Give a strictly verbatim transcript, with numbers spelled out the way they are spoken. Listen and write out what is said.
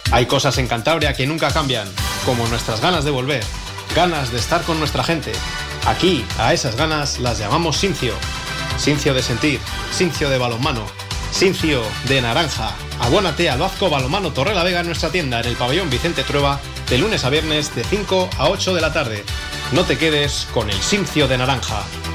Hay cosas en Cantabria que nunca cambian, como nuestras ganas de volver, ganas de estar con nuestra gente. Aquí, a esas ganas las llamamos Sincio. Sincio de sentir, Sincio de balonmano, Sincio de naranja. Abónate al Bazco Balonmano Torrelavega en nuestra tienda en el pabellón Vicente Trueba de lunes a viernes de cinco a ocho de la tarde. No te quedes con el Sincio de naranja.